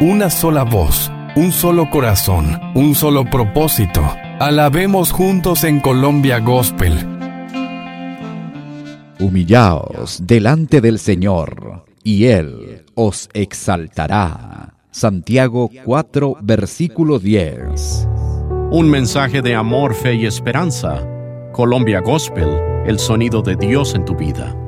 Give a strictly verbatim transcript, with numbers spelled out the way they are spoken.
una sola voz, un solo corazón, un solo propósito. Alabemos juntos en Colombia Gospel. Humillaos delante del Señor, y Él os exaltará. Santiago cuatro, versículo diez. Un mensaje de amor, fe y esperanza. Colombia Gospel, el sonido de Dios en tu vida.